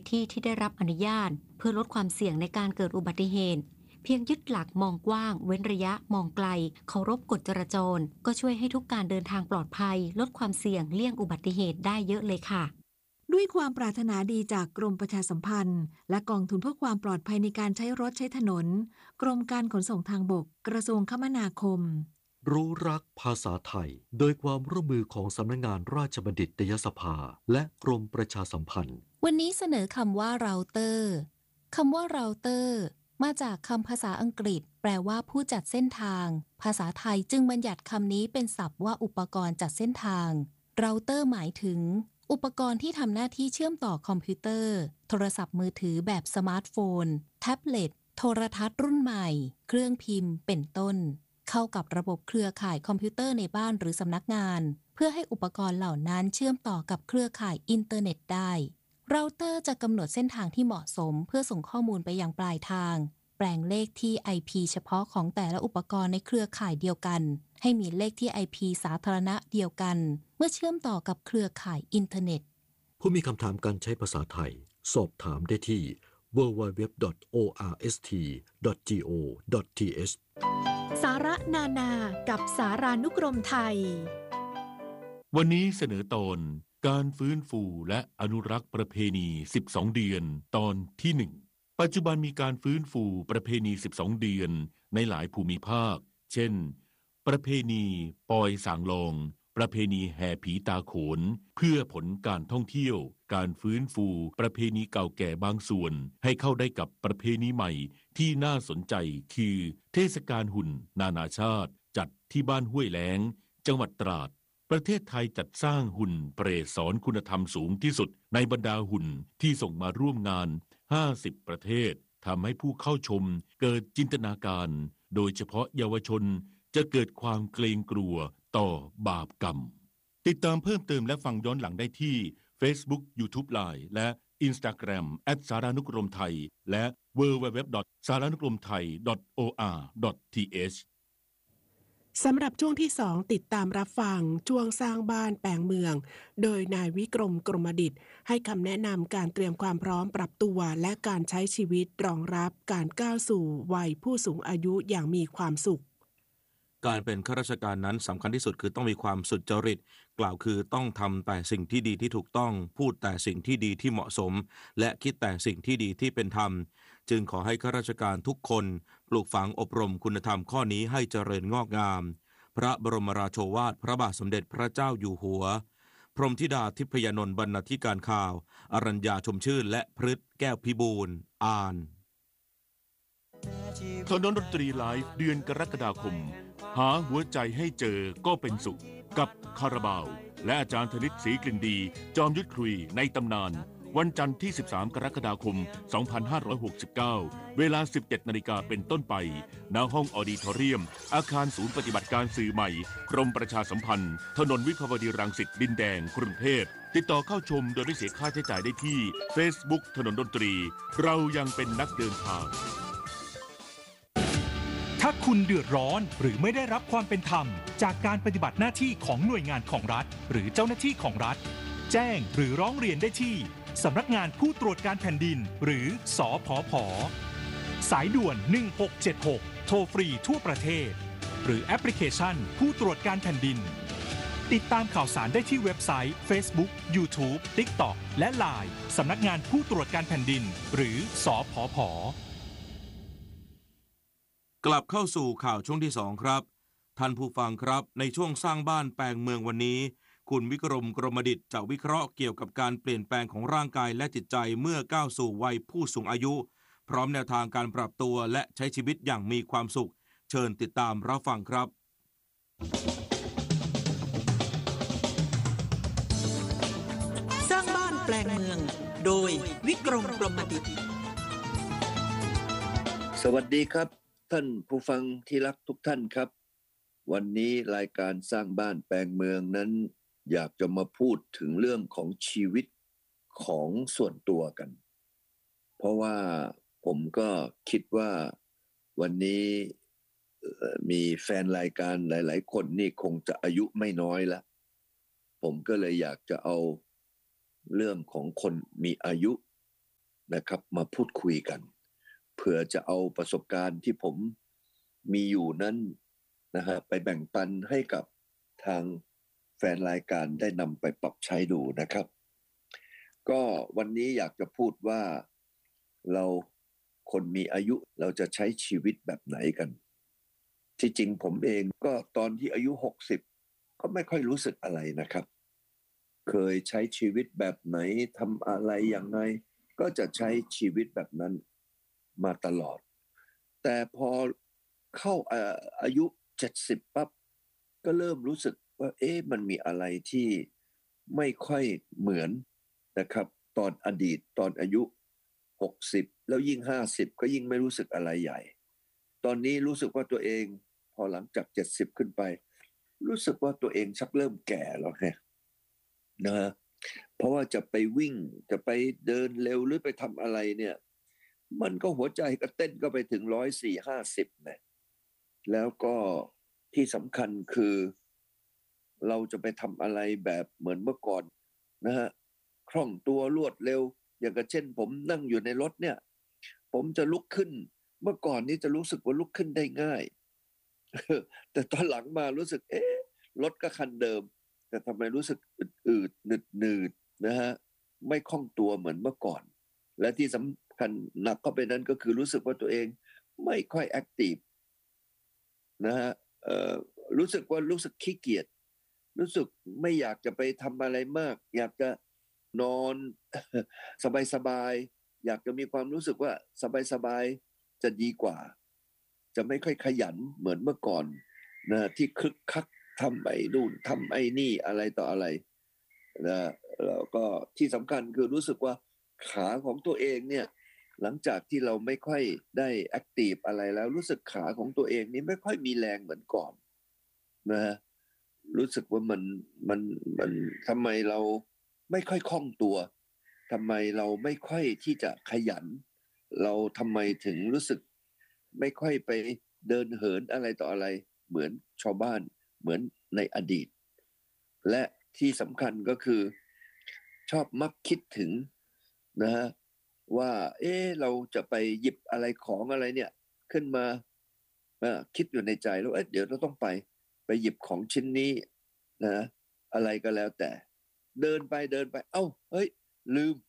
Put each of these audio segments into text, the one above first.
ที่ที่ได้รับอนุญาตเพื่อลดความเสี่ยงในการเกิดอุบัติเหตุเพียงยึดหลักมองกว้างเว้นระยะมองไกลเคารพกฎจราจรก็ช่วยให้ทุกการเดินทางปลอดภัยลดความเสี่ยงเลี่ยงอุบัติเหตุได้เยอะเลยค่ะด้วยความปรารถนาดีจากกรมประชาสัมพันธ์และกองทุนเพื่อความปลอดภัยในการใช้รถใช้ถนนกรมการขนส่งทางบกกระทรวงคมนาคมรู้รักภาษาไทยโดยความร่วมมือของสำนักงานราชบัณฑิตยสภาและกรมประชาสัมพันธ์วันนี้เสนอคำว่าเราเตอร์คำว่าเราเตอร์มาจากคำภาษาอังกฤษแปลว่าผู้จัดเส้นทางภาษาไทยจึงบัญญัติคำนี้เป็นศัพท์ว่าอุปกรณ์จัดเส้นทางเราเตอร์หมายถึงอุปกรณ์ที่ทำหน้าที่เชื่อมต่อคอมพิวเตอร์โทรศัพท์มือถือแบบสมาร์ทโฟนแท็บเล็ตโทรทัศน์รุ่นใหม่เครื่องพิมพ์เป็นต้นเข้ากับระบบเครือข่ายคอมพิวเตอร์ในบ้านหรือสำนักงานเพื่อให้อุปกรณ์เหล่านั้นเชื่อมต่อกับเครือข่ายอินเทอร์เน็ตได้เราเตอร์จะกำหนดเส้นทางที่เหมาะสมเพื่อส่งข้อมูลไปยังปลายทางแปลงเลขที่ IP เฉพาะของแต่ละอุปกรณ์ในเครือข่ายเดียวกันให้มีเลขที่ IP สาธารณะเดียวกันเมื่อเชื่อมต่อกับเครือข่ายอินเทอร์เน็ตผู้มีคำถามการใช้ภาษาไทยสอบถามได้ที่ www.orst.go.th สาระนานากับสารานุกรมไทยวันนี้เสนอตอนการฟื้นฟูและอนุรักษ์ประเพณี12เดือนตอนที่1ปัจจุบันมีการฟื้นฟูประเพณี12เดือนในหลายภูมิภาคเช่นประเพณีปอยสางลองประเพณีแห่ผีตาโขนเพื่อผลการท่องเที่ยวการฟื้นฟูประเพณีเก่าแก่บางส่วนให้เข้าได้กับประเพณีใหม่ที่น่าสนใจคือเทศกาลหุ่นนานาชาติจัดที่บ้านห้วยแล้งจังหวัดตราดประเทศไทยจัดสร้างหุ่นเปรตสอนคุณธรรมสูงที่สุดในบรรดาหุ่นที่ส่งมาร่วมงาน50ประเทศทำให้ผู้เข้าชมเกิดจินตนาการโดยเฉพาะเยาวชนจะเกิดความเกรงกลัวต่อบาปกรรมติดตามเพิ่มเติมและฟังย้อนหลังได้ที่ Facebook YouTube Line และ Instagram @saranukromthai และ www.saranukromthai.or.th สำหรับช่วงที่2ติดตามรับฟังช่วงสร้างบ้านแปลงเมืองโดยนายวิกรมกรมดิษฐ์ให้คำแนะนำการเตรียมความพร้อมปรับตัวและการใช้ชีวิตรองรับการก้าวสู่วัยผู้สูงอายุอย่างมีความสุขการเป็นข้าราชการนั้นสำคัญที่สุดคือต้องมีความสุจริตกล่าวคือต้องทำแต่สิ่งที่ดีที่ถูกต้องพูดแต่สิ่งที่ดีที่เหมาะสมและคิดแต่สิ่งที่ดีที่เป็นธรรมจึงขอให้ข้าราชการทุกคนปลูกฝังอบรมคุณธรรมข้อนี้ให้เจริญงอกงามพระบรมราโชวาทพระบาทสมเด็จพระเจ้าอยู่หัวพรหมธิดาทิพยนนท์บรรณาธิการข่าวอรัญญาชมชื่นและพฤทธิ์แก้วพิบูลย์อ่านถนนดนตรีไลฟ์เดือนกรกฎาคมหาหัวใจให้เจอก็เป็นสุขกับคาราบาวและอาจารย์ธนิตศรีกลิ่นดีจอมยุทธคุยในตำนานวันจันทร์ที่13กรกฎาคม2569เวลา 17:00 น.เป็นต้นไปณห้องออดิทอเรียมอาคารศูนย์ปฏิบัติการสื่อใหม่กรมประชาสัมพันธ์ถนนวิภาวดีรังสิตดินแดงกรุงเทพติดต่อเข้าชมโดยไม่เสียค่าใช้จ่ายได้ที่ Facebook ถนนดนตรีเรายังเป็นนักเดินทางถ้าคุณเดือดร้อนหรือไม่ได้รับความเป็นธรรมจากการปฏิบัติหน้าที่ของหน่วยงานของรัฐหรือเจ้าหน้าที่ของรัฐแจ้งหรือร้องเรียนได้ที่สำนักงานผู้ตรวจการแผ่นดินหรือสผผ.สายด่วน1676โทรฟรีทั่วประเทศหรือแอปพลิเคชันผู้ตรวจการแผ่นดินติดตามข่าวสารได้ที่เว็บไซต์ Facebook YouTube TikTok และ LINE สำนักงานผู้ตรวจการแผ่นดินหรือสผผ. กลับเข้าสู่ข่าวช่วงที่2ครับท่านผู้ฟังครับในช่วงสร้างบ้านแปลงเมืองวันนี้คุณวิกรมกรมดิษฐ์จะวิเคราะห์เกี่ยวกับการเปลี่ยนแปลงของร่างกายและจิตใจเมื่อก้าวสู่วัยผู้สูงอายุพร้อมแนวทางการปรับตัวและใช้ชีวิตอย่างมีความสุขเชิญติดตามรับฟังครับสร้างบ้านแปลงเมืองโดยวิกรมกรมดิษฐ์สวัสดีครับท่านผู้ฟังที่รักทุกท่านครับวันนี้รายการสร้างบ้านแปลงเมืองนั้นอยากจะมาพูดถึงเรื่องของชีวิตของส่วนตัวกันเพราะว่าผมก็คิดว่าวันนี้มีแฟนรายการหลายๆคนนี่คงจะอายุไม่น้อยแล้วผมก็เลยอยากจะเอาเรื่องของคนมีอายุนะครับมาพูดคุยกันเพื่อจะเอาประสบการณ์ที่ผมมีอยู่นั้นนะฮะไปแบ่งปันให้กับทางแฟนรายการได้นำไปปรับใช้ดูนะครับก็วันนี้อยากจะพูดว่าเราคนมีอายุเราจะใช้ชีวิตแบบไหนกันที่จริงผมเองก็ตอนที่อายุ60ก็ไม่ค่อยรู้สึกอะไรนะครับเคยใช้ชีวิตแบบไหนทำอะไรยังไงก็จะใช้ชีวิตแบบนั้นมาตลอดแต่พอเข้าอายุ70ปั๊บก็เริ่มรู้สึกว่ามันมีอะไรที่ไม่ค่อยเหมือนนะครับตอนอดีตตอนอายุ60แล้วยิ่ง50ก็ยิ่งไม่รู้สึกอะไรใหญ่ตอนนี้รู้สึกว่าตัวเองพอหลังจาก70ขึ้นไปรู้สึกว่าตัวเองชักเริ่มแก่แล้วไงนะฮะเพราะว่าจะไปวิ่งจะไปเดินเร็วหรือไปทำอะไรเนี่ยมันก็หัวใจก็เต้นก็ไปถึง140-150เนี่ยแล้วก็ที่สำคัญคือเราจะไปทำอะไรแบบเหมือนเมื่อก่อนนะฮะคล่องตัวรวดเร็วอย่างกับเช่นผมนั่งอยู่ในรถเนี่ยผมจะลุกขึ้นเมื่อก่อนนี้จะรู้สึกว่าลุกขึ้นได้ง่ายแต่ตอนหลังมารู้สึกรถก็คันเดิมแต่ทำไมรู้สึกอืดหนืดนะฮะไม่คล่องตัวเหมือนเมื่อก่อนและที่สำคัญหนักเข้าไปนั้นก็คือรู้สึกว่าตัวเองไม่ค่อยแอคทีฟนะฮะรู้สึกขี้เกียจรู้สึกไม่อยากจะไปทำอะไรมากอยากจะนอน สบายๆอยากจะมีความรู้สึกว่าสบายๆจะดีกว่าจะไม่ค่อยขยันเหมือนเมื่อก่อนนะที่คึกคักทำไอ้นู่นทำไอ้นี่อะไรต่ออะไรนะแล้วก็ที่สำคัญคือรู้สึกว่าขาของตัวเองเนี่ยหลังจากที่เราไม่ค่อยได้แอคทีฟอะไรแล้วรู้สึกขาของตัวเองนี่ไม่ค่อยมีแรงเหมือนก่อนนะฮะรู้สึกว่ามันทำไมเราไม่ค่อยคล่องตัวทำไมเราไม่ค่อยที่จะขยันเราทำไมถึงรู้สึกไม่ค่อยไปเดินเหินอะไรต่ออะไรเหมือนชาวบ้านเหมือนในอดีตและที่สำคัญก็คือชอบมักคิดถึงนะฮะว่าเราจะไปหยิบอะไรของอะไรเนี่ยขึ้นมาคิดอยู่ในใจแล้วเดี๋ยวเราต้องไปหยิบของชิ้นนี้นะอะไรก็แล้วแต่เดินไปเอ้าเฮ้ยลืม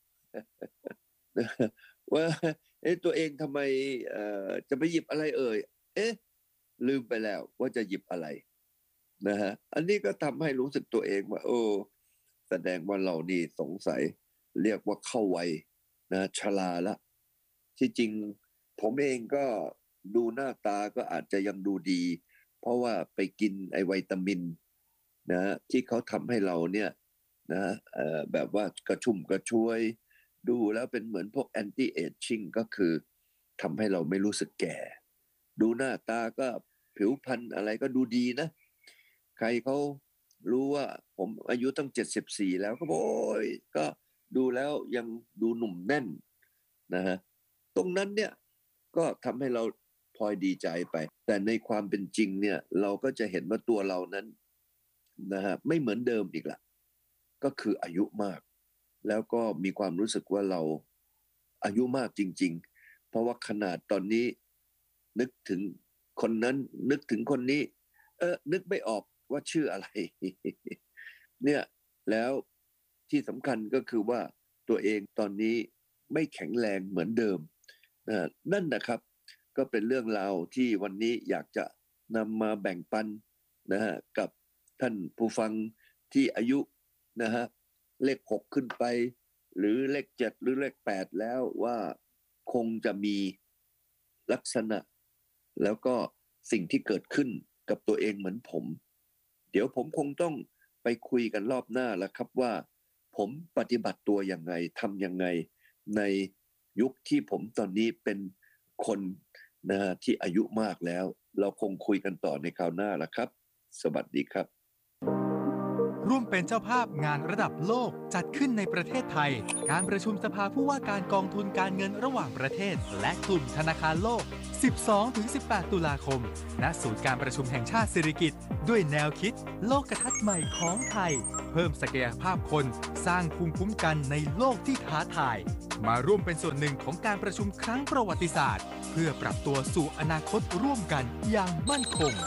ว่าตัวเองทำไมจะไปหยิบอะไรลืมไปแล้วว่าจะหยิบอะไรนะฮะอันนี้ก็ทำให้รู้สึกตัวเองว่าแสดงว่าเรานี่สงสัยเรียกว่าเข้าวัยนะชราละที่จริงผมเองก็ดูหน้าตาก็อาจจะยังดูดีเพราะว่าไปกินไอวิตามินนะที่เขาทำให้เราเนี่ยนะแบบว่ากระชุ่มกระชวยดูแล้วเป็นเหมือนพวกแอนตี้เอจจิ้งก็คือทำให้เราไม่รู้สึกแก่ดูหน้าตาก็ผิวพรรณอะไรก็ดูดีนะใครเขารู้ว่าผมอายุตั้ง74แล้วก็บอกก็ดูแล้วยังดูหนุ่มแน่นนะฮะตรงนั้นเนี่ยก็ทำให้เราพลอยดีใจไปแต่ในความเป็นจริงเนี่ยเราก็จะเห็นว่าตัวเรานั้นนะฮะไม่เหมือนเดิมอีกละก็คืออายุมากแล้วก็มีความรู้สึกว่าเราอายุมากจริงๆเพราะว่าขนาดตอนนี้นึกถึงคนนั้นนึกถึงคนนี้นึกไม่ออกว่าชื่ออะไร เนี่ยแล้วที่สำคัญก็คือว่าตัวเองตอนนี้ไม่แข็งแรงเหมือนเดิมนั่นนะครับก็เป็นเรื่องราวที่วันนี้อยากจะนำมาแบ่งปันนะฮะกับท่านผู้ฟังที่อายุนะฮะเลข6ขึ้นไปหรือเลข7หรือเลข8แล้วว่าคงจะมีลักษณะแล้วก็สิ่งที่เกิดขึ้นกับตัวเองเหมือนผมเดี๋ยวผมคงต้องไปคุยกันรอบหน้าแล้วครับว่าผมปฏิบัติตัวยังไงทำยังไงในยุคที่ผมตอนนี้เป็นคนนะฮะที่อายุมากแล้วเราคงคุยกันต่อในคราวหน้าแล้วครับสวัสดีครับร่วมเป็นเจ้าภาพงานระดับโลกจัดขึ้นในประเทศไทยการประชุมสภาผู้ว่าการกองทุนการเงินระหว่างประเทศและกลุ่มธนาคารโลก 12-18 ตุลาคม ณ ศูนย์การประชุมแห่งชาติสิริกิติ์ด้วยแนวคิดโลกทัศน์ใหม่ของไทยเพิ่มศักยภาพคนสร้างภูมิคุ้มกันในโลกที่ท้าทายมาร่วมเป็นส่วนหนึ่งของการประชุมครั้งประวัติศาสตร์เพื่อปรับตัวสู่อนาคตร่วมกันอย่างมั่นคง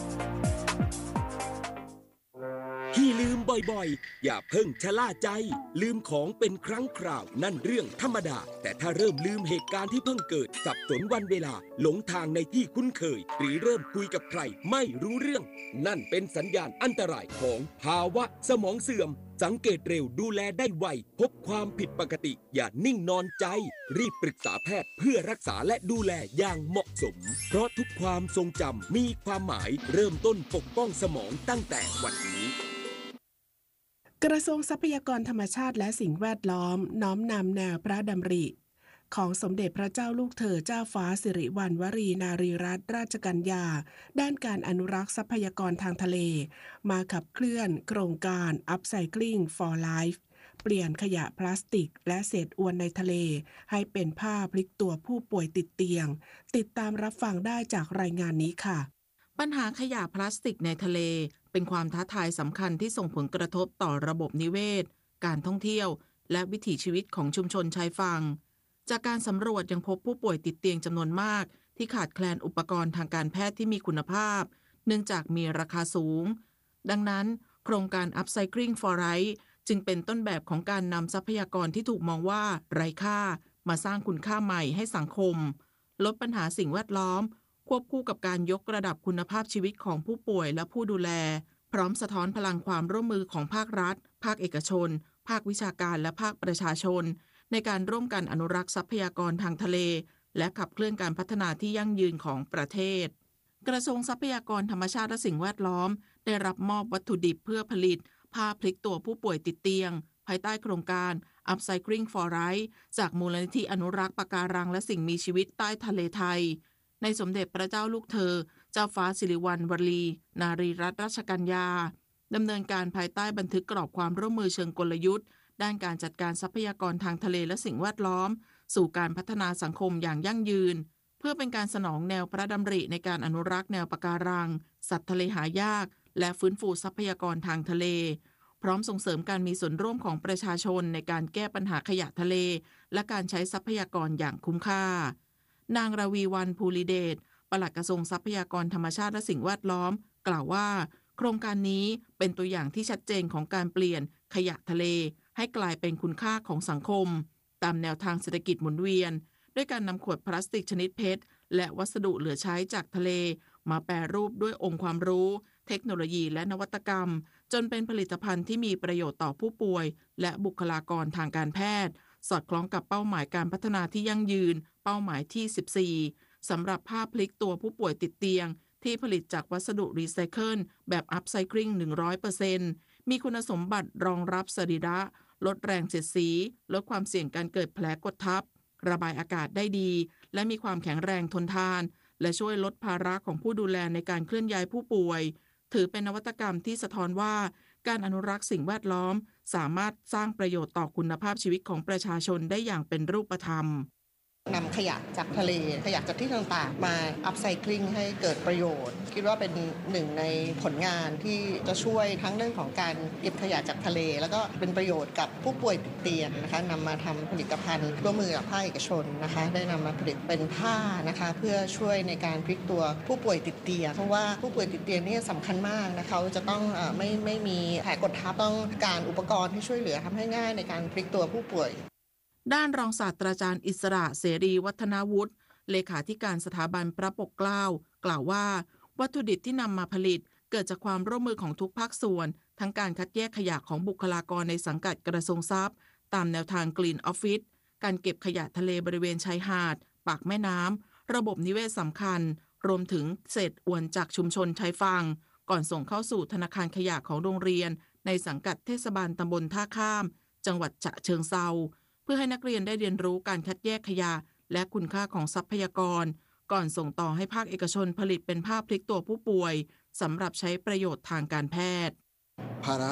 ที่ลืมบ่อยๆอย่าเพิ่งชะล่าใจลืมของเป็นครั้งคราวนั่นเรื่องธรรมดาแต่ถ้าเริ่มลืมเหตุการณ์ที่เพิ่งเกิดสับสนวันเวลาหลงทางในที่คุ้นเคยหรือเริ่มคุยกับใครไม่รู้เรื่องนั่นเป็นสัญญาณอันตรายของภาวะสมองเสื่อมสังเกตเร็วดูแลได้ไวพบความผิดปกติอย่านิ่งนอนใจรีบปรึกษาแพทย์เพื่อรักษาและดูแลอย่างเหมาะสมเพราะทุกความทรงจำมีความหมายเริ่มต้นปกป้องสมองตั้งแต่วันนี้กระทรวงทรัพยากรธรรมชาติและสิ่งแวดล้อมน้อมนำแนวพระดำริของสมเด็จพระเจ้าลูกเธอเจ้าฟ้าสิริวัณวรีนารีรัตนราชกัญญาด้านการอนุรักษ์ทรัพยากรทางทะเลมาขับเคลื่อนโครงการ Upcycling for Life เปลี่ยนขยะพลาสติกและเศษอวนในทะเลให้เป็นผ้าพลิกตัวผู้ป่วยติดเตียงติดตามรับฟังได้จากรายงานนี้ค่ะปัญหาขยะพลาสติกในทะเลเป็นความท้าทายสำคัญที่ส่งผลกระทบต่อระบบนิเวศการท่องเที่ยวและวิถีชีวิตของชุมชนชายฝั่งจากการสำรวจยังพบผู้ป่วยติดเตียงจำนวนมากที่ขาดแคลนอุปกรณ์ทางการแพทย์ที่มีคุณภาพเนื่องจากมีราคาสูงดังนั้นโครงการ Upcycling for Life จึงเป็นต้นแบบของการนำทรัพยากรที่ถูกมองว่าไร้ค่ามาสร้างคุณค่าใหม่ให้สังคมลดปัญหาสิ่งแวดล้อมควบคู่กับการยกระดับคุณภาพชีวิตของผู้ป่วยและผู้ดูแลพร้อมสะท้อนพลังความร่วมมือของภาครัฐภาคเอกชนภาควิชาการและภาคประชาชนในการร่วมกันอนุรักษ์ทรัพยากรทางทะเลและขับเคลื่อนการพัฒนาที่ยั่งยืนของประเทศกระทรวงทรัพยากรธรรมชาติและสิ่งแวดล้อมได้รับมอบวัตถุดิบเพื่อผลิตผ้าพลิกตัวผู้ป่วยติดเตียงภายใต้โครงการ Upcycling for Life จากมูลนิธิอนุรักษ์ปะการังและสิ่งมีชีวิตใต้ทะเลไทยในสมเด็จพระเจ้าลูกเธอเจ้าฟ้าสิริวัณวรีนารีรัตนราชกัญญาดำเนินการภายใต้บันทึกกรอบความร่วมมือเชิงกลยุทธ์ด้านการจัดการทรัพยากรทางทะเลและสิ่งแวดล้อมสู่การพัฒนาสังคมอย่างยั่งยืนเพื่อเป็นการสนองแนวพระดำริในการอนุรักษ์แนวปะการังสัตว์ทะเลหายากและฟื้นฟูทรัพยากรทางทะเลพร้อมส่งเสริมการมีส่วนร่วมของประชาชนในการแก้ปัญหาขยะทะเลและการใช้ทรัพยากรอย่างคุ้มค่านางราวีวรรณภูริเดชปลัดกระทรวงทรัพยากรธรรมชาติและสิ่งแวดล้อมกล่าวว่าโครงการนี้เป็นตัวอย่างที่ชัดเจนของการเปลี่ยนขยะทะเลให้กลายเป็นคุณค่าของสังคมตามแนวทางเศรษฐกิจหมุนเวียนด้วยการนำขวดพลาสติกชนิดเพชรและวัสดุเหลือใช้จากทะเลมาแปรรูปด้วยองค์ความรู้เทคโนโลยีและนวัตกรรมจนเป็นผลิตภัณฑ์ที่มีประโยชน์ต่อผู้ป่วยและบุคลากรทางการแพทย์สอดคล้องกับเป้าหมายการพัฒนาที่ยั่งยืนเป้าหมายที่14สำหรับผ้าพลิกตัวผู้ป่วยติดเตียงที่ผลิตจากวัสดุรีไซเคิลแบบ Upcycling 100% มีคุณสมบัติรองรับสรีระลดแรงเสียดสีลดความเสี่ยงการเกิดแผลกดทับระบายอากาศได้ดีและมีความแข็งแรงทนทานและช่วยลดภาระของผู้ดูแลในการเคลื่อนย้ายผู้ป่วยถือเป็นนวัตกรรมที่สะท้อนว่าการอนุรักษ์สิ่งแวดล้อมสามารถสร้างประโยชน์ต่อคุณภาพชีวิตของประชาชนได้อย่างเป็นรูปธรรมนำขยะจากทะเลขยะจากที่ต่างๆมาอัพไซคลิงให้เกิดประโยชน์คิดว่าเป็นหนึ่งในผลงานที่จะช่วยทั้งเรื่องของการเก็บขยะจากทะเลแล้วก็เป็นประโยชน์กับผู้ป่วยติดเตียงนะคะนำมาทำผลิตภัณฑ์ร่วมมือกับภาคเอกชนนะคะได้นำมาผลิตเป็นผ้านะคะเพื่อช่วยในการพลิกตัวผู้ป่วยติดเตียงเพราะว่าผู้ป่วยติดเตียงนี่สำคัญมากนะคะเขาจะต้องไม่มีแผลกดทับต้องการอุปกรณ์ที่ช่วยเหลือทำให้ง่ายในการพลิกตัวผู้ป่วยด้านรองศาสตราจารย์อิสระเสรีวัฒนาวุฒิเลขาธิการสถาบันพระปกเกล้ากล่าวว่าวัตถุดิบที่นำมาผลิตเกิดจากความร่วมมือของทุกภาคส่วนทั้งการคัดแยกขยะของบุคลากรในสังกัดกระทรวงทรัพย์ตามแนวทาง Green Office การเก็บขยะทะเลบริเวณชายหาดปากแม่น้ำระบบนิเวศสำคัญรวมถึงเศษอวนจากชุมชนชายฝั่งก่อนส่งเข้าสู่ธนาคารขยะของโรงเรียนในสังกัดเทศบาลตำบลท่าข้ามจังหวัดฉะเชิงเทราเพื่อให้นักเรียนได้เรียนรู้การคัดแยกขยะและคุณค่าของทรัพยากรก่อนส่งต่อให้ภาคเอกชนผลิตเป็นผ้าพลิกตัวผู้ป่วยสำหรับใช้ประโยชน์ทางการแพทย์ภาระ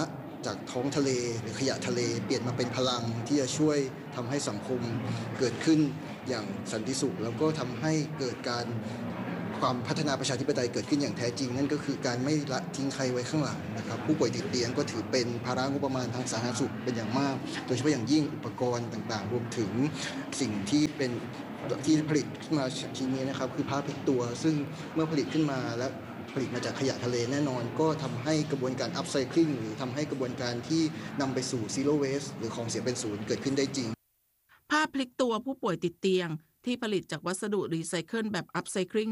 จากท้องทะเลหรือขยะทะเลเปลี่ยนมาเป็นพลังที่จะช่วยทำให้สังคมเกิดขึ้นอย่างสันติสุขแล้วก็ทำให้เกิดการความพัฒนาประชาธิปไตยเกิดขึ้นอย่างแท้จริงนั่นก็คือการไม่ละทิ้งใครไว้ข้างหลังนะครับผู้ป่วยติดเตียงก็ถือเป็นภาระงบประมาณทางสาธารณสุขเป็นอย่างมากโดยเฉพาะอย่างยิ่งอุปกรณ์ต่างๆรวมถึงสิ่งที่เป็นที่ผลิตขึ้นมาทีนี้นะครับคือผ้าพลิกตัวซึ่งเมื่อผลิตขึ้นมาและผลิตมาจากขยะทะเลแน่นอนก็ทำให้กระบวนการ upcycling หรือทำให้กระบวนการที่นำไปสู่ zero waste หรือของเสียเป็นศูนย์เกิดขึ้นได้จริงผ้าพลิกตัวผู้ป่วยติดเตียงที่ผลิตจากวัสดุรีไซเคิลแบบ upcycling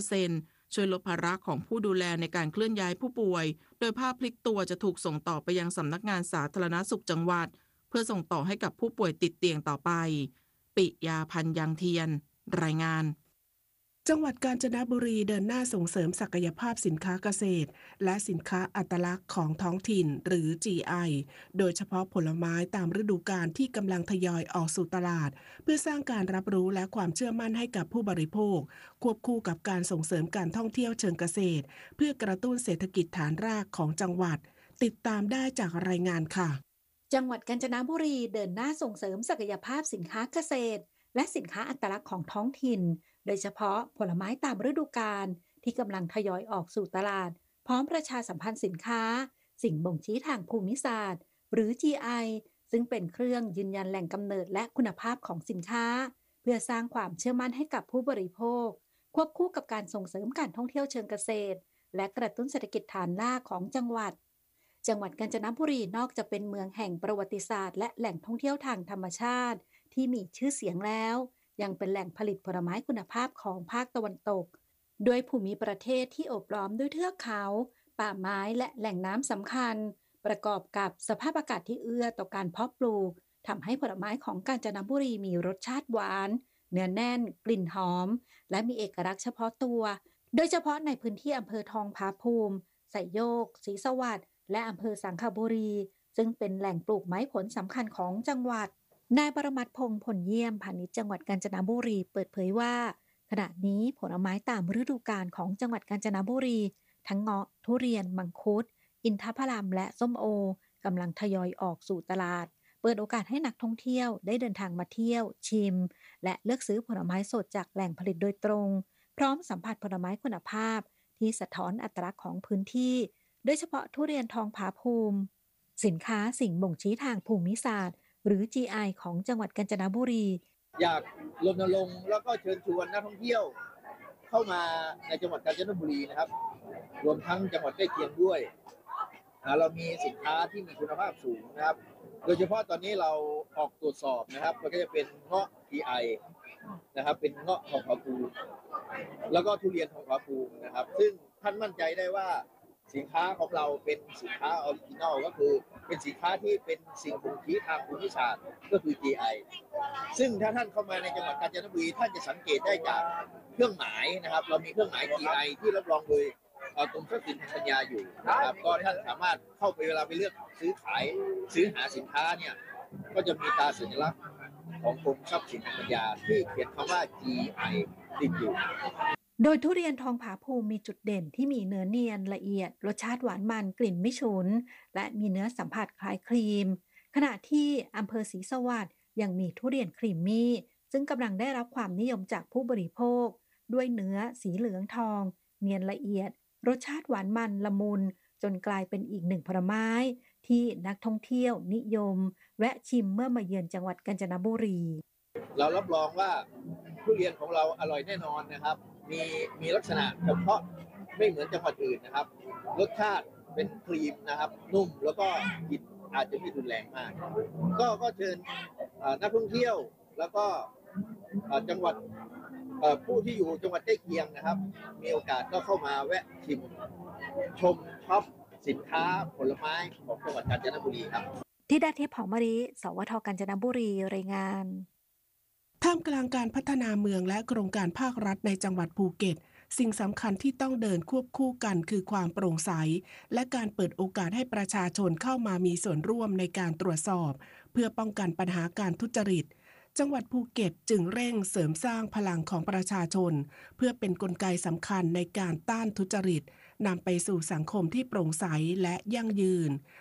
100% ช่วยลดภาระของผู้ดูแลในการเคลื่อนย้ายผู้ป่วยโดยผ้าพลิกตัวจะถูกส่งต่อไปยังสำนักงานสาธารณสุขจังหวัดเพื่อส่งต่อให้กับผู้ป่วยติดเตียงต่อไปปิยาพันธ์ยังเทียนรายงานจังหวัดกาญจนบุรีเดินหน้าส่งเสริมศักยภาพสินค้าเกษตรและสินค้าอัตลักษณ์ของท้องถิ่นหรือ GI โดยเฉพาะผลไม้ตามฤดูกาลที่กำลังทยอยออกสู่ตลาดเพื่อสร้างการรับรู้และความเชื่อมั่นให้กับผู้บริโภคควบคู่กับการส่งเสริมการท่องเที่ยวเชิงเกษตรเพื่อกระตุ้นเศรษฐกิจฐานรากของจังหวัดติดตามได้จากรายงานค่ะจังหวัดกาญจนบุรีเดินหน้าส่งเสริมศักยภาพสินค้าเกษตรและสินค้าอัตลักษณ์ของท้องถิ่นโดยเฉพาะผลไม้ตามฤดูกาลที่กำลังทยอยออกสู่ตลาดพร้อมประชาสัมพันธ์สินค้าสิ่งบ่งชี้ทางภูมิศาสตร์หรือ GI ซึ่งเป็นเครื่องยืนยันแหล่งกำเนิดและคุณภาพของสินค้าเพื่อสร้างความเชื่อมั่นให้กับผู้บริโภคควบคู่กับการส่งเสริมการท่องเที่ยวเชิงเกษตรและกระตุ้นเศรษฐกิจฐานรากของจังหวัดกาญจนบุรีนอกจากเป็นเมืองแห่งประวัติศาสตร์และแหล่งท่องเที่ยวทางธรรมชาติที่มีชื่อเสียงแล้วยังเป็นแหล่งผลิตผลไม้คุณภาพของภาคตะวันตกด้วยภูมิประเทศที่โอบล้อมด้วยเทือกเขาป่าไม้และแหล่งน้ำสำคัญประกอบกับสภาพอากาศที่เอื้อต่อการเพาะปลูกทำให้ผลไม้ของกาญจนบุรีมีรสชาติหวานเนื้อแน่นกลิ่นหอมและมีเอกลักษณ์เฉพาะตัวโดยเฉพาะในพื้นที่อำเภอทองผาภูมิไสยโยกศรีสวัสดิ์และอำเภอสังขบุรีซึ่งเป็นแหล่งปลูกไม้ผลสำคัญของจังหวัดนายปรมัตถ์พงษ์ผลเยี่ยมพาณิชย์จังหวัดกาญจนบุรีเปิดเผยว่าขณะนี้ผลไม้ตามฤดูกาลของจังหวัดกาญจนบุรีทั้งเงาะทุเรียนมังคุดอินทผลัมและส้มโอกำลังทยอยออกสู่ตลาดเปิดโอกาสให้นักท่องเที่ยวได้เดินทางมาเที่ยวชิมและเลือกซื้อผลไม้สดจากแหล่งผลิตโดยตรงพร้อมสัมผัสผลไม้คุณภาพที่สะท้อนอัตลักษณ์ของพื้นที่โดยเฉพาะทุเรียนทองผาภูมิสินค้าสิ่งบ่งชี้ทางภูมิศาสตร์หรือ GI ของจังหวัดกาญจนบุรีอยากรณรงค์แล้วก็เชิญชวนนักท่องเที่ยวเข้ามาในจังหวัดกาญจนบุรีนะครับรวมทั้งจังหวัดใกล้เคียงด้วยเรามีสินค้าที่มีคุณภาพสูงนะครับโดยเฉพาะตอนนี้เราออกตรวจสอบนะครับมันก็จะเป็นเงาะ GI นะครับเป็นเงาะทองผาภูมิแล้วก็ทุเรียนทองผาภูมินะครับซึ่งท่านมั่นใจได้ว่าสินค้าของเราเป็นสินค้าออริจินอลก็คือเป็นสินค้าที่เป็นสิ่งบ่งชี้ทางภูมิศาสตร์ก็คือ GI ซึ่งถ้าท่านเข้ามาในจังหวัดกาญจนบุรีท่านจะสังเกตได้จากเครื่องหมายนะครับเรามีเครื่องหมาย GI ที่รับรองโดยกรมทรัพย์สินทางปัญญาอยู่นะครับก็ท่านสามารถเข้าไปเวลาไปเลือกซื้อหาสินค้าเนี่ยก็จะมีตราสัญลักษณ์ของกรมทรัพย์สินทางปัญญาที่เขียนคำว่า GI ติดอยู่โดยทุเรียนทองผาภูมิมีจุดเด่นที่มีเนื้อเนียนละเอียดรสชาติหวานมันกลิ่นไม่ฉุนและมีเนื้อสัมผัสคล้ายครีมขณะที่อำเภอศรีสวัสดิ์ยังมีทุเรียนครีมมี่ซึ่งกำลังได้รับความนิยมจากผู้บริโภคด้วยเนื้อสีเหลืองทองเนียนละเอียดรสชาติหวานมันละมุนจนกลายเป็นอีกหนึ่งผลไม้ที่นักท่องเที่ยวนิยมแวะชิมเมื่อมาเยือนจังหวัดกาญจนบุรีเรารับรองว่าทุเรียนของเราอร่อยแน่นอนนะครับมีลักษณะเฉพาะไม่เหมือนจังหวัดอื่นนะครับรสชาติเป็นครีมนะครับนุ่มแล้วก็กลิ่นอาจจะไม่รุนแรงมากก็เชิญนักท่องเที่ยวแล้วก็จังหวัดผู้ที่อยู่จังหวัดใกล้เคียงนะครับมีโอกาสก็เข้ามาแวะชิมชมช็อปสินค้าผลไม้ของจังหวัดกาญจนบุรีครับที่ดาทิพย์ หอมมะลิสวท.กาญจนบุรีรายงานท่ามกลางการพัฒนาเมืองและโครงการภาครัฐในจังหวัดภูเก็ตสิ่งสำคัญที่ต้องเดินควบคู่กันคือความโปร่งใสและการเปิดโอกาสให้ประชาชนเข้ามามีส่วนร่วมในการตรวจสอบเพื่อป้องกันปัญหาการทุจริตจังหวัดภูเก็ตจึงเร่งเสริมสร้างพลังของประชาชนเพื่อเป็นกลไกสำคัญในการต้านทุจริตนำไปสู่สังคมที่โปร่งใสและยั่งยืน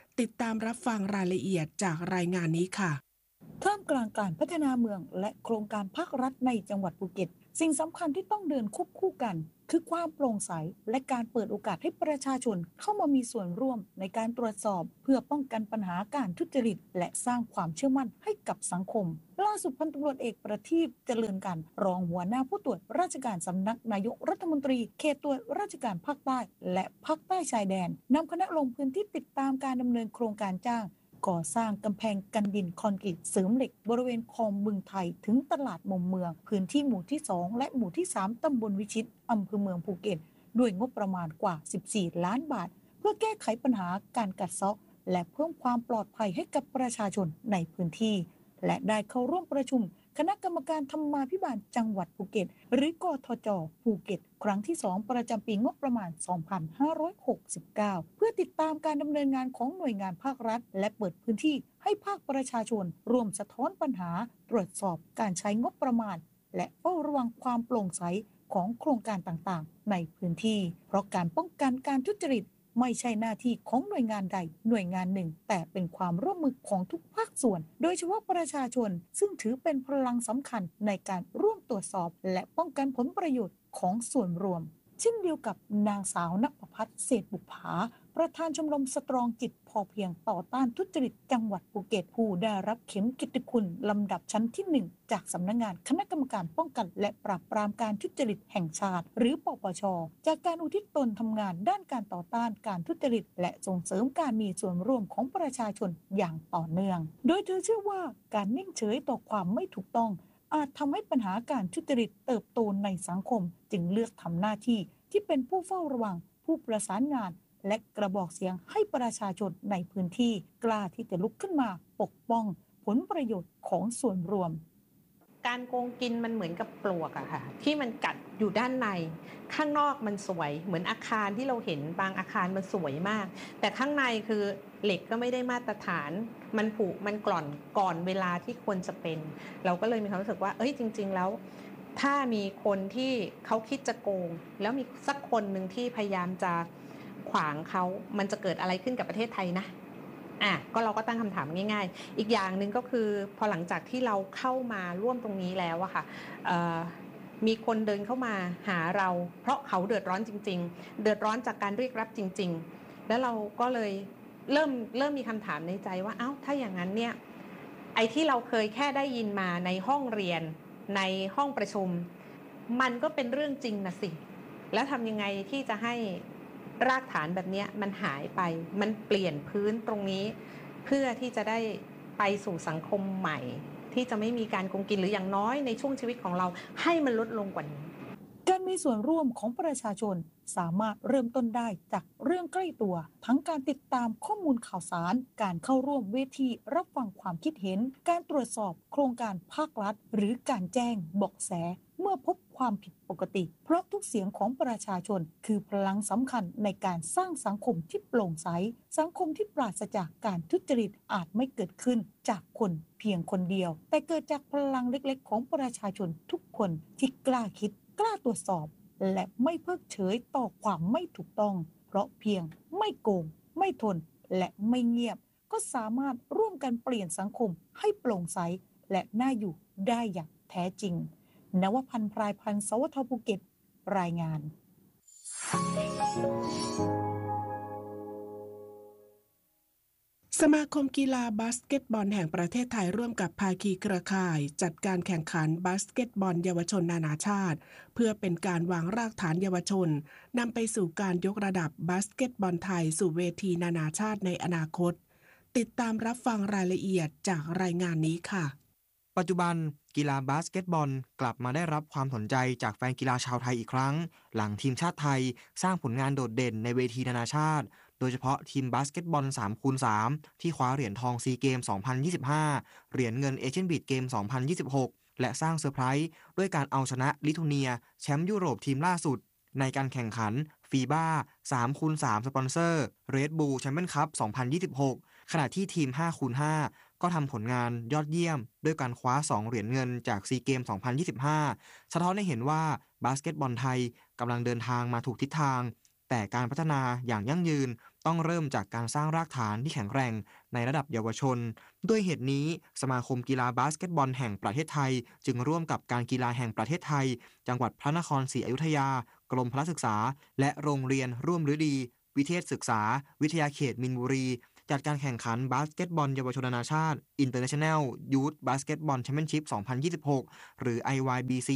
ติดตามรับฟังรายละเอียดจากรายงานนี้ค่ะท่ามกลางการพัฒนาเมืองและโครงการภาครัฐในจังหวัดภูเก็ตสิ่งสำคัญที่ต้องเดินควบคู่กันคือความโปร่งใสและการเปิดโอกาสให้ประชาชนเข้ามามีส่วนร่วมในการตรวจสอบเพื่อป้องกันปัญหาการทุจริตและสร้างความเชื่อมั่นให้กับสังคมล่าสุดพันตำรวจเอกประทีปเจริญกันรองหัวหน้าผู้ตรวจราชการสำนักนายกรัฐมนตรีเขตตรวจราชการภาคใต้และภาคใต้ชายแดนนำคณะลงพื้นที่ติดตามการดำเนินโครงการจ้างก่อสร้างกำแพงกันดินคอนกรีตเสริมเหล็กบริเวณคลองบึงไทยถึงตลาดมุมเมืองพื้นที่หมู่ที่2และหมู่ที่3ตำบลวิชิตอำเภอเมืองภูเก็ตด้วยงบประมาณกว่า14ล้านบาทเพื่อแก้ไขปัญหาการกัดเซาะและเพิ่มความปลอดภัยให้กับประชาชนในพื้นที่และได้เข้าร่วมประชุมคณะกรรมการธรรมาภิบาลจังหวัดภูเก็ตหรือกทจ.ภูเก็ตครั้งที่2ประจำปีงบประมาณ 2569 เพื่อติดตามการดำเนินงานของหน่วยงานภาครัฐและเปิดพื้นที่ให้ภาคประชาชนร่วมสะท้อนปัญหาตรวจสอบการใช้งบประมาณและเฝ้าระวังความโปร่งใสของโครงการต่างๆในพื้นที่เพราะการป้องกันการทุจริตไม่ใช่หน้าที่ของหน่วยงานใดหน่วยงานหนึ่งแต่เป็นความร่วมมือของทุกภาคส่วนโดยเฉพาะประชาชนซึ่งถือเป็นพลังสำคัญในการร่วมตรวจสอบและป้องกันผลประโยชน์ของส่วนรวมเช่นเดียวกับนางสาวณภพัฒน์เศรษฐบุภาประธานชมรมสตรองจิตพอเพียงต่อต้านทุจริตจังหวัดภูเก็ตผู้ได้รับเข็มกิตติคุณลำดับชั้นที่1จากสำนักงานคณะกรรมการป้องกันและปราบปรามการทุจริตแห่งชาติหรือปปช.จากการอุทิศตนทำงานด้านการต่อต้านการทุจริตและส่งเสริมการมีส่วนร่วมของประชาชนอย่างต่อเนื่องโดยเธอเชื่อว่าการนิ่งเฉยต่อความไม่ถูกต้องอาจทำให้ปัญหาการทุจริตเติบโตในสังคมจึงเลือกทำหน้าที่ที่เป็นผู้เฝ้าระวังผู้ประสานงานและกระบอกเสียงให้ประชาชนในพื้นที่กล้าที่จะลุกขึ้นมาปกป้องผลประโยชน์ของส่วนรวมการโกงกินมันเหมือนกับปลวกอะค่ะที่มันกัดอยู่ด้านในข้างนอกมันสวยเหมือนอาคารที่เราเห็นบางอาคารมันสวยมากแต่ข้างในคือเหล็กก็ไม่ได้มาตรฐานมันผุมันกร่อนก่อนเวลาที่ควรจะเป็นเราก็เลยมีความรู้สึกว่าจริงๆแล้วถ้ามีคนที่เขาคิดจะโกงแล้วมีสักคนหนึ่งที่พยายามจะขวางเขามันจะเกิดอะไรขึ้นกับประเทศไทยนะก็เราก็ตั้งคำถามง่ายๆอีกอย่างหนึ่งก็คือพอหลังจากที่เราเข้ามาร่วมตรงนี้แล้วอะค่ะมีคนเดินเข้ามาหาเราเพราะเขาเดือดร้อนจริงๆเดือดร้อนจากการเรียกรับจริงๆแล้วเราก็เลยเริ่มมีคำถามในใจว่าถ้าอย่างนั้นเนี่ยไอ้ที่เราเคยแค่ได้ยินมาในห้องเรียนในห้องประชุมมันก็เป็นเรื่องจริงนะสิแล้วทำยังไงที่จะให้รากฐานแบบนี้มันหายไปมันเปลี่ยนพื้นตรงนี้เพื่อที่จะได้ไปสู่สังคมใหม่ที่จะไม่มีการโกงกินหรืออย่างน้อยในช่วงชีวิตของเราให้มันลดลงกว่านี้การมีส่วนร่วมของประชาชนสามารถเริ่มต้นได้จากเรื่องใกล้ตัวทั้งการติดตามข้อมูลข่าวสารการเข้าร่วมเวทีรับฟังความคิดเห็นการตรวจสอบโครงการภาครัฐหรือการแจ้งเบาะแสเมื่อพบความผิดปกติเพราะทุกเสียงของประชาชนคือพลังสำคัญในการสร้างสังคมที่โปร่งใสสังคมที่ปราศจากการทุจริตอาจไม่เกิดขึ้นจากคนเพียงคนเดียวแต่เกิดจากพลังเล็กๆของประชาชนทุกคนที่กล้าคิดกล้าตรวจสอบและไม่เพิกเฉยต่อความไม่ถูกต้องเพราะเพียงไม่โกงไม่ทนและไม่เงียบก็สามารถร่วมกันเปลี่ยนสังคมให้โปร่งใสและน่าอยู่ได้อย่างแท้จริงนวพันธ์พรายพันธ์สวทภูเก็ตรายงานสมาคมกีฬาบาสเกตบอลแห่งประเทศไทยร่วมกับภาคีเครือข่ายจัดการแข่งขันบาสเกตบอลเยาวชนนานาชาติเพื่อเป็นการวางรากฐานเยาวชนนำไปสู่การยกระดับบาสเกตบอลไทยสู่เวทีนานาชาติในอนาคตติดตามรับฟังรายละเอียดจากรายงานนี้ค่ะปัจจุบันกีฬาบาสเกตบอลกลับมาได้รับความสนใจจากแฟนกีฬาชาวไทยอีกครั้งหลังทีมชาติไทยสร้างผลงานโดดเด่นในเวทีนานาชาติโดยเฉพาะทีมบาสเกตบอล 3x3 ที่คว้าเหรียญทองซีเกม 2025 เหรียญเงินเอเชียนบีดเกม 2026 และสร้างเซอร์ไพรส์ด้วยการเอาชนะลิทัวเนียแชมป์ยุโรปทีมล่าสุดในการแข่งขันฟีบ้า 3x3 สปอนเซอร์เรดบูลแชมเปี้ยนคัพ 2026 ขณะที่ทีม 5x5 ก็ทำผลงานยอดเยี่ยมด้วยการคว้า2เหรียญเงินจากซีเกม 2025 สะท้อนให้เห็นว่าบาสเกตบอลไทยกำลังเดินทางมาถูกทิศทางแต่การพัฒนาอย่างยั่งยืนต้องเริ่มจากการสร้างรากฐานที่แข็งแกร่งในระดับเยาวชนด้วยเหตุนี้สมาคมกีฬาบาสเกตบอลแห่งประเทศไทยจึงร่วมกับการกีฬาแห่งประเทศไทยจังหวัดพระนครศรีอยุธยากรมพละศึกษาและโรงเรียนร่วมฤดีวิเทศศึกษาวิทยาเขตมินบุรีจัดการแข่งขันบาสเกตบอลเยาวชนนานาชาติ International Youth Basketball Championship 2026 หรือ IYBC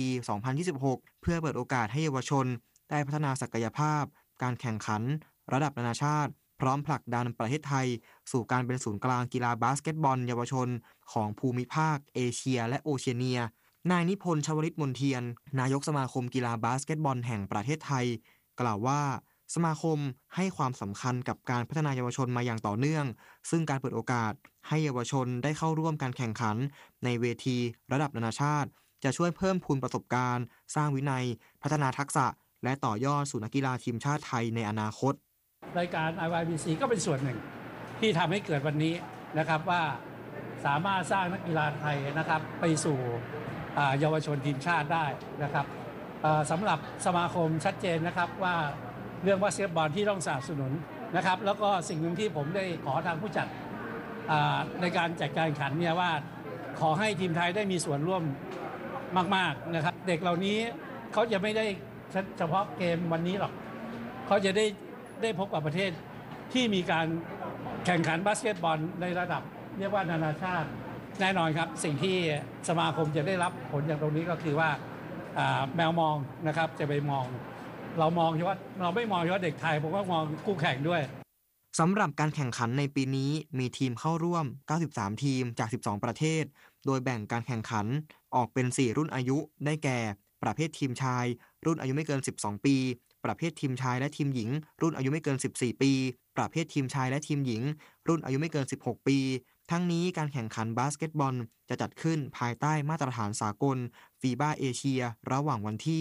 2026 เพื่อเปิดโอกาสให้เยาวชนได้พัฒนาศักยภาพการแข่งขันระดับนานาชาติพร้อมผลักดันประเทศไทยสู่การเป็นศูนย์กลางกีฬาบาสเกตบอลเยาวชนของภูมิภาคเอเชียและโอเชียเนียนายนิพนธ์ชวลิตมนเทียนนายกสมาคมกีฬาบาสเกตบอลแห่งประเทศไทยกล่าวว่าสมาคมให้ความสำคัญกับการพัฒนาเยาวชนมาอย่างต่อเนื่องซึ่งการเปิดโอกาสให้เยาวชนได้เข้าร่วมการแข่งขันในเวทีระดับนานาชาติจะช่วยเพิ่มพูนประสบการณ์สร้างวินัยพัฒนาทักษะและต่อยอดสู่นักกีฬาทีมชาติไทยในอนาคตรายการ IYBC ก็เป็นส่วนหนึ่งที่ทำให้เกิดวันนี้นะครับว่าสามารถสร้างนักกีฬาไทยนะครับไปสู่เยาวชนทีมชาติได้นะครับสำหรับสมาคมชัดเจนนะครับว่าเรื่องบาสเกตบอลที่ต้องสนับสนุนนะครับแล้วก็สิ่งหนึ่งที่ผมได้ขอทางผู้จัดในการจัดการแข่งขันเนี่ยว่าขอให้ทีมไทยได้มีส่วนร่วมมากๆนะครับเด็กเหล่านี้เขาจะไม่ได้เฉพาะเกมวันนี้หรอกเขาจะได้พบกับประเทศที่มีการแข่งขันบาสเกตบอลในระดับเรียกว่านานาชาติแน่นอนครับสิ่งที่สมาคมจะได้รับผลจากตรงนี้ก็คือว่าแมวมองนะครับจะไปมองเรามองเฉพาะเราไม่มองเฉพาะเด็กไทยผมก็มองคู่แข่งด้วยสำหรับการแข่งขันในปีนี้มีทีมเข้าร่วม93ทีมจาก12ประเทศโดยแบ่งการแข่งขันออกเป็น4รุ่นอายุได้แก่ประเภททีมชายรุ่นอายุไม่เกิน12ปีประเภททีมชายและทีมหญิงรุ่นอายุไม่เกิน14ปีประเภททีมชายและทีมหญิงรุ่นอายุไม่เกิน16ปีทั้งนี้การแข่งขันบาสเกตบอลจะจัดขึ้นภายใต้มาตรฐานสากลฟีบาเอเชียระหว่างวันที่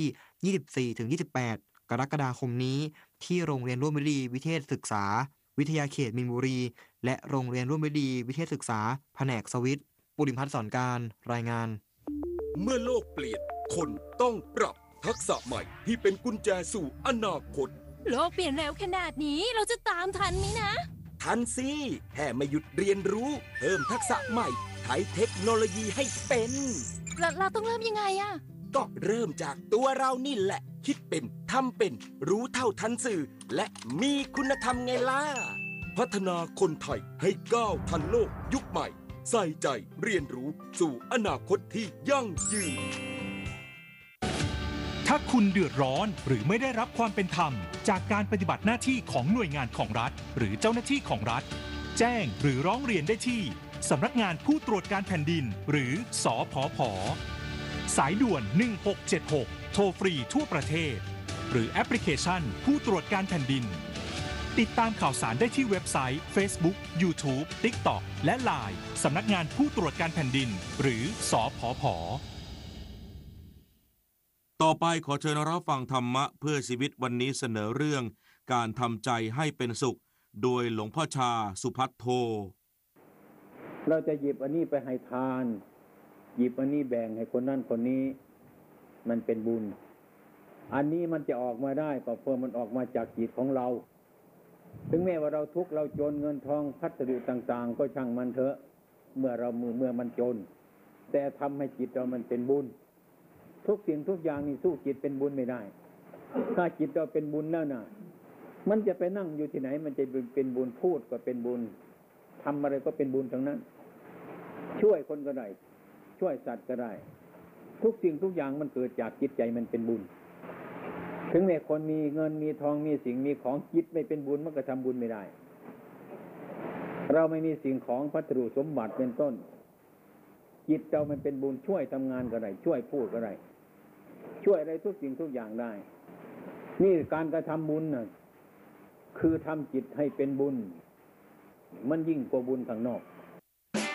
24-28 กรกฎาคมนี้ที่โรงเรียนร่วมฤดีวิเทศศึกษาวิทยาเขตมินบุรีและโรงเรียนร่วมฤดีวิเทศศึกษาแผนกสวิตปุริพัฒน์สอนการรายงานเมื่อโลกเปลี่ยนคนต้องปรับทักษะใหม่ที่เป็นกุญแจสู่อนาคตโลกเปลี่ยนเร็วขนาดนี้เราจะตามทันไหมนะทันสิแค่ไม่หยุดเรียนรู้เพิ่มทักษะใหม่ใช้เทคโนโลยีให้เป็นเราต้องเริ่มยังไงอะก็เริ่มจากตัวเรานี่แหละคิดเป็นทำเป็นรู้เท่าทันสื่อและมีคุณธรรมไงล่ะพัฒนาคนไทยให้ก้าวทันโลกยุคใหม่ใส่ใจเรียนรู้สู่อนาคตที่ยั่งยืนถ้าคุณเดือดร้อนหรือไม่ได้รับความเป็นธรรมจากการปฏิบัติหน้าที่ของหน่วยงานของรัฐหรือเจ้าหน้าที่ของรัฐแจ้งหรือร้องเรียนได้ที่สำนักงานผู้ตรวจการแผ่นดินหรือสผผ.สายด่วน1676โทรฟรีทั่วประเทศหรือแอปพลิเคชันผู้ตรวจการแผ่นดินติดตามข่าวสารได้ที่เว็บไซต์ Facebook YouTube TikTok และ LINE สำนักงานผู้ตรวจการแผ่นดินหรือสผผ. ต่อไปขอเชิญรับฟังธรรมะเพื่อชีวิตวันนี้เสนอเรื่องการทำใจให้เป็นสุขโดยหลวงพ่อชาสุภัทโทเราจะหยิบอันนี้ไปให้ทานหยิบอันนี้แบ่งให้คนนั้นคนนี้มันเป็นบุญอันนี้มันจะออกมาได้ก็เพราะมันออกมาจากจิตของเราถึงแม้ว่าเราทุกข์เราจนเงินทองพัสดุต่างๆก็ช่างมันเถอะเมื่อมันจนแต่ทำให้จิตเรามันเป็นบุญทุกสิ่งทุกอย่างนี่สู้จิตเป็นบุญไม่ได้ถ้าจิตเราเป็นบุญแล้วนะมันจะไปนั่งอยู่ที่ไหนมันจะเป็นบุญพูดก็เป็นบุญทำอะไรก็เป็นบุญทั้งนั้นช่วยคนก็ได้ช่วยสัตว์ก็ได้ทุกสิ่งทุกอย่างมันเกิดจากจิตใจมันเป็นบุญถึงแม้คนมีเงินมีทองมีสิ่งมีของจิตไม่เป็นบุญมันก็ทำบุญไม่ได้เราไม่มีสิ่งของพัสดุสมบัติเป็นต้นจิตเรามันเป็นบุญช่วยทำงานก็ได้ช่วยพูดก็ได้ช่วยอะไรทุกสิ่งทุกอย่างได้นี่การกระทำบุญน่ะคือทำจิตให้เป็นบุญมันยิ่งกว่าบุญข้างนอก